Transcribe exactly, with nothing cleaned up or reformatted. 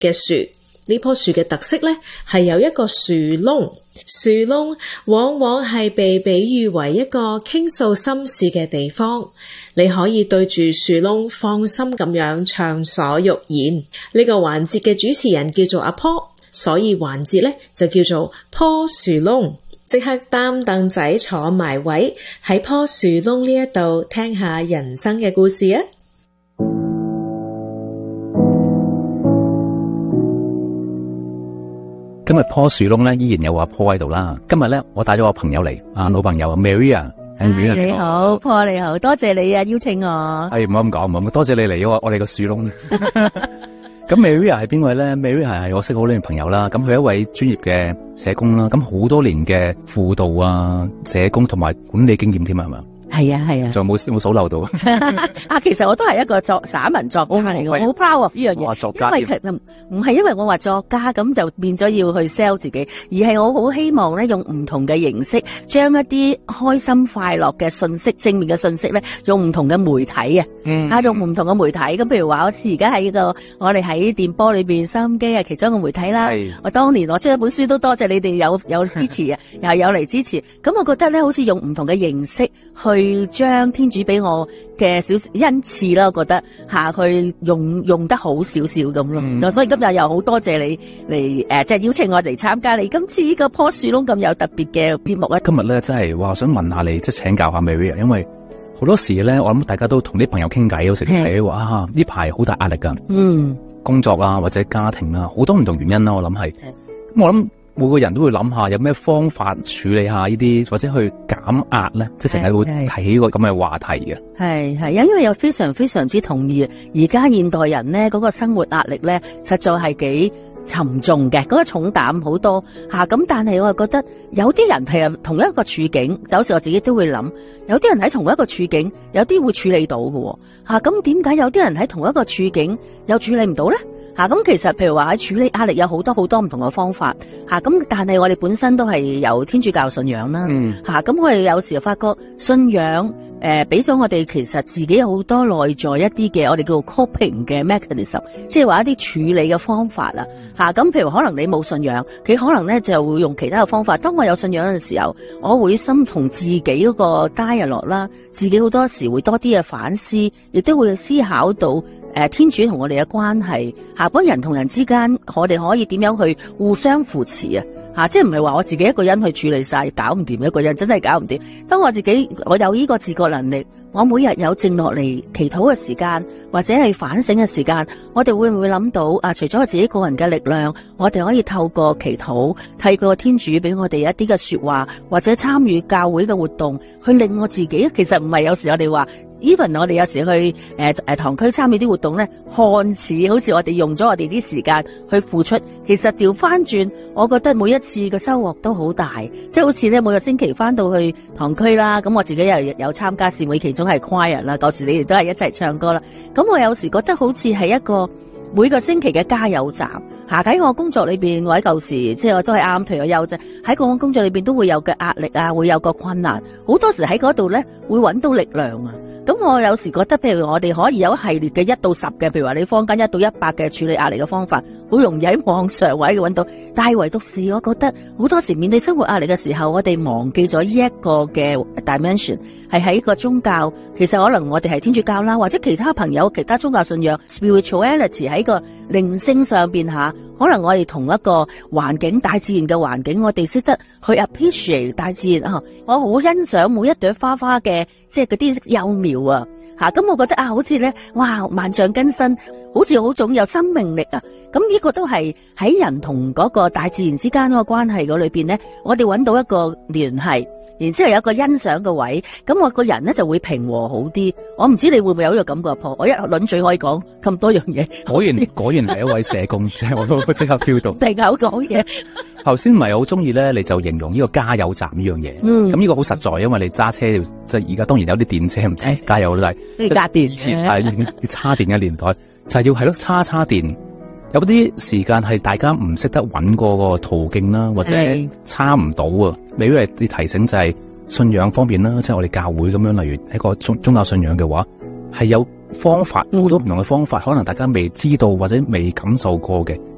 嘅樹。呢棵樹嘅特色呢，係有一個樹窿，樹窿往往係被比喻為一個傾訴心事嘅地方，你可以對住樹窿放心咁樣暢所欲言。呢個環節嘅主持人叫做阿坡，所以環節呢就叫做坡樹窿。即刻擔凳仔坐埋位，喺棵樹窿呢一度聽下人生嘅故事啊！ 今日棵樹窿咧依然有阿坡喺度啦。今日咧我帶咗個朋友嚟，啊老朋友 Maria。 你好，坡你好，多謝你啊邀請我。 係唔好咁講，唔好多謝你嚟咗我哋個樹窿。咁 Maria 係邊位咧 ？Maria 係我識好多年朋友啦。咁佢係一位專業嘅社工啦。咁好多年嘅輔導啊、社工同埋管理經驗添啊，係咪？ 係啊係啊， 仲冇冇數漏到啊！其實我都係一個作散文作家嚟嘅，我好 proud of 呢樣嘢。 作家因為其實唔係因為我話作家咁就變咗要去 sell 自己，而係我好希望咧用唔同嘅形式，將一啲開心快樂嘅信息、正面嘅信息咧，用唔同嘅媒體啊，嗯、啊用唔同嘅媒體。咁譬如話，好似而家喺個我哋喺電波裏邊收音機啊，其中一個媒體啦。我當年我出一本書都多謝你哋有有支持啊，又有嚟支持。咁我覺得咧，好似用唔同嘅形式去。去將天主俾我嘅小恩賜啦，我覺得下去用用得好少少咁咯。嗯、所以今日又好多謝你嚟誒，即、呃、係、就是、邀請我嚟參加你今次呢個棵樹窿咁有特別嘅節目咧。 今日咧真係話想問下你，即係請教下 Maria， 因為好多時咧，我諗大家都同啲朋友傾偈，有時睇話啊呢排好大壓力噶，嗯，工作啊或者家庭啊，好多唔同原因啦、啊。我諗係，咁我諗。每個人都會諗下有咩方法處理下呢啲，或者去減壓咧，即係成日會提起個咁嘅話題嘅。 係係，因為又非常非常之同意，而家現代人咧嗰個生活壓力咧，實在係幾沉重嘅，嗰個重擔好多吓。咁但係我又覺得有啲人係同一個處境，有時我自己都會諗，有啲人喺同一個處境，有啲會處理到嘅吓。咁點解有啲人喺同一個處境又處理唔到咧？吓、啊、咁其實譬如話喺處理壓力有好多好多唔同嘅方法吓，咁、啊、但係我哋本身都係有天主教信仰啦，吓咁、嗯啊、我哋有時發覺信仰誒俾咗我哋其實自己有好多內在一啲嘅我哋叫做 coping 嘅 mechanism， 即係話一啲處理嘅方法啦吓，咁、啊、譬如可能你冇信仰，佢可能咧就會用其他嘅方法。當我有信仰嘅時候，我會心同自己嗰個 dialogue 啦，自己好多時會多啲嘅反思，亦都會思考到。誒，天主同我哋嘅關係，吓，幫人同人之間，我哋可以點樣去互相扶持啊？吓，即係唔係話我自己一個人去處理晒，搞唔掂一個人，真係搞唔掂。當我自己我有呢個自覺能力，我每日有靜落嚟祈禱嘅時間，或者係反省嘅時間，我哋會唔會諗到啊？除咗我自己個人嘅力量，我哋可以透過祈禱，透過天主俾我哋一啲嘅說話，或者參與教會嘅活動，去令我自己。其實唔係有時我哋話。even 我哋有時去誒誒、呃、堂區參與啲活動咧，看似好似我哋用咗我哋啲時間去付出，其實調翻轉，我覺得每一次嘅收穫都好大，即係好似咧每個星期翻到去堂區啦，咁我自己又有參加善會，其中係 choir 啦，舊時你哋都係一齊唱歌啦，咁我有時覺得好似係一個每個星期嘅加油站。下喺我工作裏邊，我喺舊時即係我都係啱退咗休啫，喺個工作裏邊都會有嘅壓力啊，會有個困難，好多時喺嗰度咧會揾到力量啊。咁我有時覺得，譬如我哋可以有一系列嘅一到十嘅，譬如話你坊間一到一百嘅處理壓力嘅方法，好容易喺網上位揾到。但係唯獨是我覺得好多時面對生活壓力嘅時候，我哋忘記咗呢一個嘅 dimension， 係喺個宗教。其實可能我哋係天主教啦，或者其他朋友其他宗教信仰 spirituality 喺個靈性上邊下，可能我哋同一個環境大自然嘅環境，我哋識得去 appreciate 大自然啊！我好欣賞每一朵花花嘅，即係嗰啲幼苗啊，吓咁我覺得啊，好似咧，哇，萬象更新，好似好種有生命力啊！咁呢個都係喺人同嗰個大自然之間嗰個關係嗰裏邊咧，我哋揾到一個聯繫。然之後有一個欣賞嘅位，咁我個人咧就會平和好啲。我唔知你會唔會有呢個感覺？婆，我一輪嘴可以講咁多樣嘢。果然果然係一位社工，即係我都即刻 feel 到。 定口講嘢。 頭先唔係好中意咧，你就形容呢個加油站呢樣嘢。嗯。咁呢個好實在，因為你揸車即係而家當然有啲電車唔使加油都係。 你加電嘅。 係要叉電嘅年代，就係要係咯叉叉電。有啲時間係大家唔識得揾過個途徑啦，或者差唔到啊。例如你提醒就係信仰方面啦，即係我哋教會咁樣，例如一個宗宗教信仰嘅話，係有方法好多唔同嘅方法，可能大家未知道或者未感受過嘅，